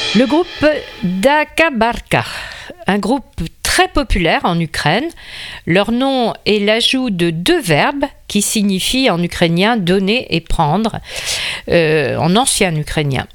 Le groupe Daka-Barka, un groupe très populaire en Ukraine. Leur nom est l'ajout de deux verbes qui signifient en ukrainien donner et prendre, en ancien ukrainien.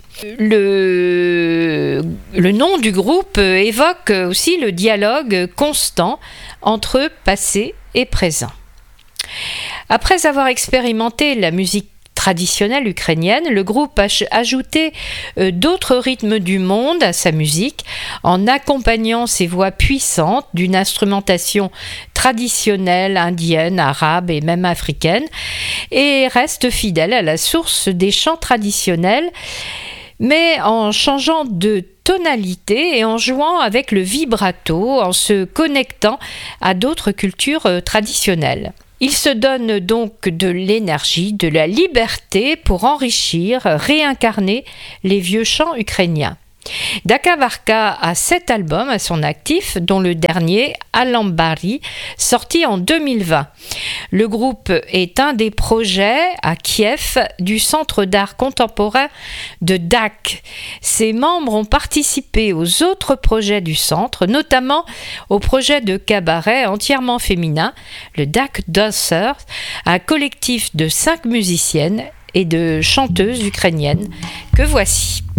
Le nom du groupe évoque aussi le dialogue constant entre passé et présent. Après avoir expérimenté la musique traditionnelle ukrainienne, le groupe a ajouté d'autres rythmes du monde à sa musique en accompagnant ses voix puissantes d'une instrumentation traditionnelle indienne, arabe et même africaine, et reste fidèle à la source des chants traditionnels, mais en changeant de tonalité et en jouant avec le vibrato, en se connectant à d'autres cultures traditionnelles. Il se donne donc de l'énergie, de la liberté pour enrichir, réincarner les vieux chants ukrainiens. Daka-Barka a 7 albums à son actif, dont le dernier, Alambari, sorti en 2020. Le groupe est un des projets à Kiev du Centre d'art contemporain de DAK. Ses membres ont participé aux autres projets du centre, notamment au projet de cabaret entièrement féminin, le DAK Dancers, un collectif de 5 musiciennes et de chanteuses ukrainiennes que voici.